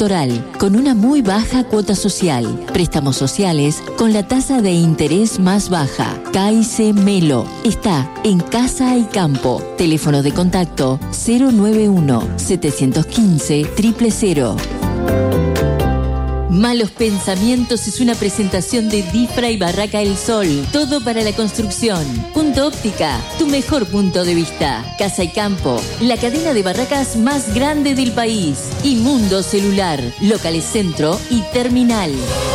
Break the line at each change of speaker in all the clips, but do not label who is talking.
electoral, con una muy baja cuota social. Préstamos sociales con la tasa de interés más baja. CAICE Melo. Está en Casa y Campo. Teléfono de contacto 091-715-000. Malos Pensamientos es una presentación de Difra y Barraca El Sol. Todo para la construcción. Punto Óptica, tu mejor punto de vista. Casa y Campo, la cadena de barracas más grande del país. Y Mundo Celular, locales Centro y Terminal.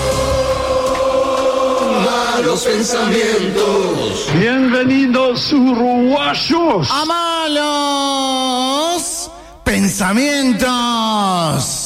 Malos Pensamientos.
Bienvenidos, uruguayos.
A Malos Pensamientos.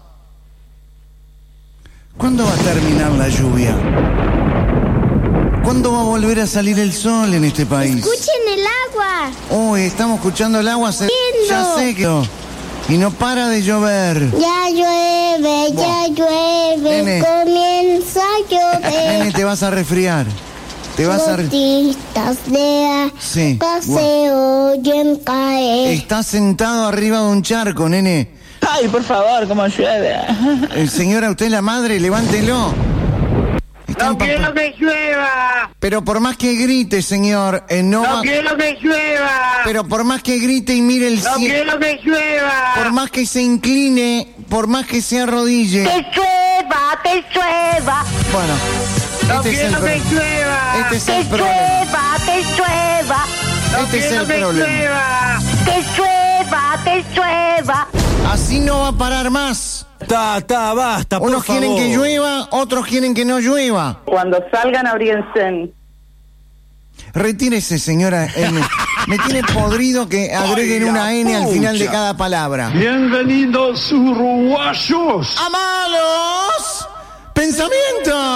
¿Cuándo va a terminar la lluvia? ¿Cuándo va a volver a salir el sol en este país?
¡Escuchen el agua!
Uy, estamos escuchando el agua. Ya sé que... Y no para de llover.
Ya llueve, ya llueve.
Nene.
Comienza a llover.
Nene, te vas a resfriar. Te vas a...
Gotitas de
Sí.
agua se oyen caer.
Estás sentado arriba de un charco, nene.
Ay, por favor, cómo llueve.
Señora, usted es la madre, levántelo.
No quiero que llueva.
Pero por más que grite, señor,
No quiero que llueva.
Pero por más que grite y mire el
No
cielo,
quiero que llueva.
por más que se incline, por más que se arrodille.
¡Que llueva, que llueva!
Bueno,
No
este es el
quiero que
problema.
llueva.
Este es
¡Que
el problema.
llueva, que llueva!
No
Este es
quiero
el
que
problema.
llueva.
¡Que llueva, que llueva!
Así no va a parar más.
Basta, por
Unos quieren
favor.
que llueva, otros quieren que no llueva.
Cuando salgan, abríense.
Retírese, señora M. Me tiene podrido que agreguen una N al final de cada palabra.
Bienvenidos, uruguayos.
¡A Malos Pensamientos!